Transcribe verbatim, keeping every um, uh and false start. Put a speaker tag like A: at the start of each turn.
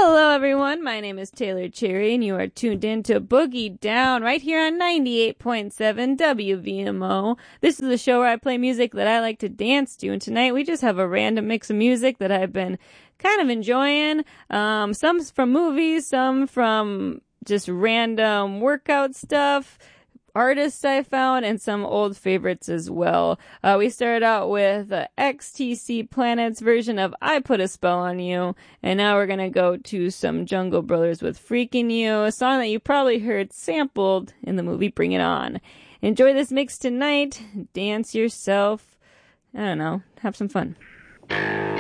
A: Hello, everyone. My name is Taylor Cherry, and you are tuned in to Boogie Down right here on ninety-eight point seven W V M O. This is the show where I play music that I like to dance to, and tonight we just have a random mix of music that I've been kind of enjoying. Um, some from movies, some from just random workout stuff, artists I found, and some old favorites as well. Uh, we started out with uh, X T C Planet's version of I Put a Spell on You, and now we're going to go to some Jungle Brothers with Freaking You, a song that you probably heard sampled in the movie Bring It On. Enjoy this mix tonight, dance yourself, I don't know, have some fun.